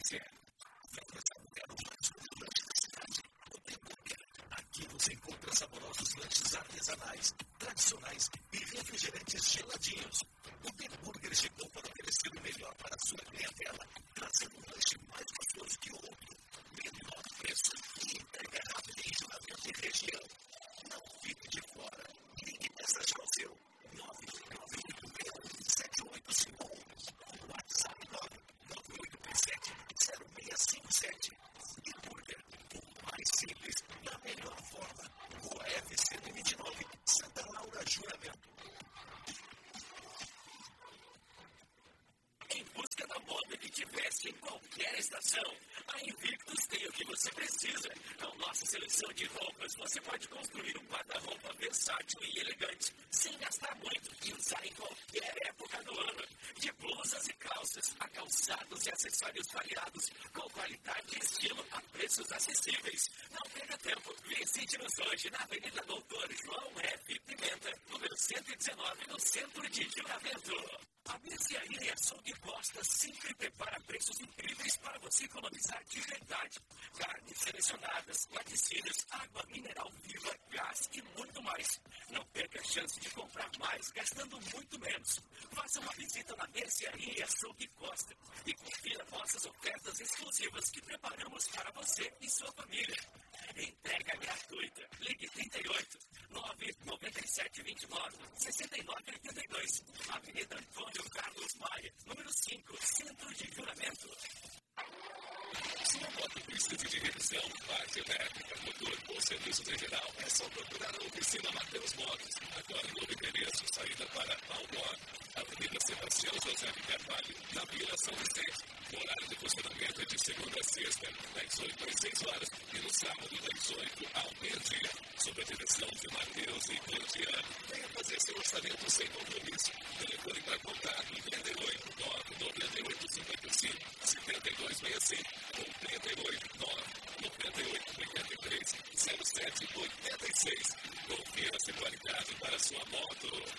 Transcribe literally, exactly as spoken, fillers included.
você. Aqui você encontra saborosos lanches artesanais, tradicionais e refrigerantes geladinhos. O Big Burger chegou para oferecer o melhor para a sua clientela, trazendo um lanche mais gostoso que o outro. Menor preço e entrega rápida em Juramento e região. Não fique de fora. Ligue nessa já o seu. nove nove oito seis sete oito cinco um. WhatsApp nove nove oito sete zero seis cinco sete. Big Burger, o mais simples, da melhor forma. Rua F C vinte e nove, Santa Laura, Juramento. Em busca da moda que te veste em qualquer estação, a Invictus tem o que você precisa. Com nossa seleção de roupas, você pode construir um guarda-roupa versátil e elegante, sem gastar muito e usar em qualquer época do ano. De blusas e calças, a calçados e acessórios variados, com qualidade e estilo a preços acessíveis. Não perca tempo, visite-nos hoje na Avenida Doutor João F. Pimenta, número cento e dezenove, no centro de Juramento. A mercearia Açougue Costa sempre prepara preços incríveis para você economizar de verdade. Carnes selecionadas, laticínios, água mineral viva, gás e muito mais. Não perca a chance de comprar mais gastando muito menos. Faça uma visita na mercearia Açougue Costa e confira nossas ofertas exclusivas que preparamos para você e sua família. Entrega gratuita. Ligue trinta e oito, nove nove sete dois nove, seis nove oito dois. Avenida Antônio Carlos Maia, número cinco, Centro de Juramento. Sua moto precisa de revisão, parte elétrica, motor ou serviços em geral, é só procurar a oficina Mateus Motos. Agora novo endereço, saída para Balboa, Avenida Sebastião José de Carvalho, na Vila São Vicente. Horário de funcionamento é de segunda a sexta, das oito às seis horas, e no sábado, das oito ao meio-dia. Sob a direção de Matheus e Claudiano. Venha fazer seu orçamento sem compromisso. Telefone para contato trinta e oito, nove nove oito cinco cinco, sete dois seis cinco ou trinta e oito, nove nove oito oito três, zero sete oito seis. Confira-se qualidade para sua moto.